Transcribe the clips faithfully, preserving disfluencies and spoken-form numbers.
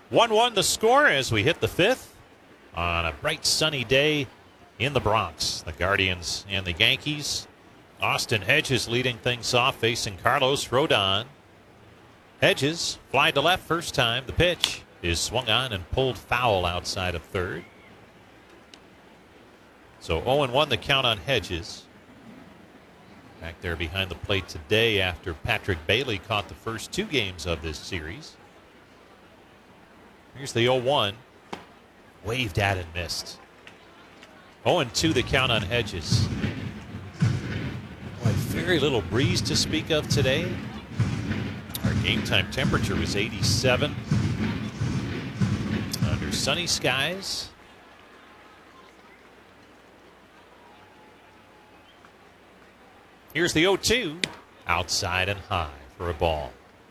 one one the score as we hit the fifth on a bright sunny day in the Bronx. The Guardians and the Yankees. Austin Hedges leading things off, facing Carlos Rodon. Hedges fly to left first time. The pitch is swung on and pulled foul outside of third. So oh and one the count on Hedges. Back there behind the plate today after Patrick Bailey caught the first two games of this series. Here's the oh one. Waved at and missed. oh and two the count on Hedges. Boy, very little breeze to speak of today. Our game time temperature was eighty-seven. Under sunny skies. Here's the oh two. Outside and high for a ball.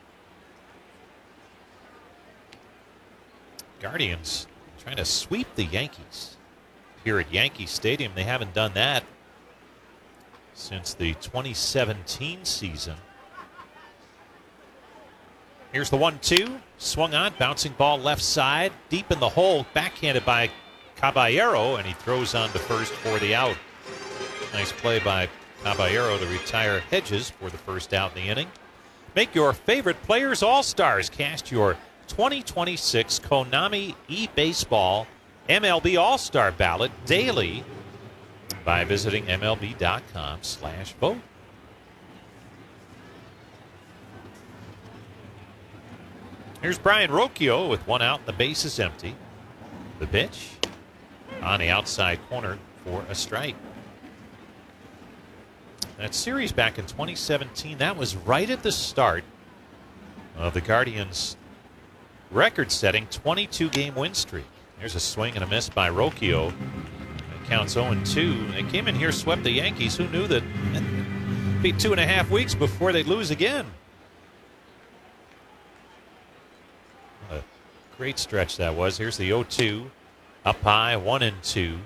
Guardians trying to sweep the Yankees here at Yankee Stadium. They haven't done that since the twenty seventeen season. Here's the one two. Swung on. Bouncing ball left side. Deep in the hole. Backhanded by Caballero. And he throws on to first for the out. Nice play by Caballero to retire Hedges for the first out in the inning. Make your favorite players all-stars. Cast your twenty twenty-six Konami eBaseball M L B All-Star ballot daily by visiting M L B dot com slash vote. Here's Brian Rocchio with one out and the base is empty. The pitch on the outside corner for a strike. That series back in twenty seventeen, that was right at the start of the Guardians' record-setting twenty-two game win streak. There's a swing and a miss by Rocchio. It counts oh and two. They came in here, swept the Yankees. Who knew that it'd be two and a half weeks before they'd lose again? What a great stretch that was. Here's the oh two. Up high, one and two.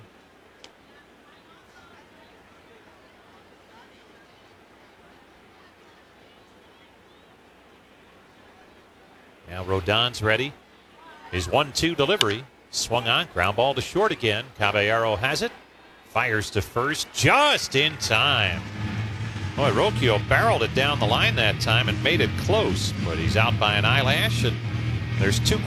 Now Rodon's ready. His one two delivery. Swung on. Ground ball to short again. Caballero has it. Fires to first just in time. Boy, Rocchio barreled it down the line that time and made it close. But he's out by an eyelash, and there's two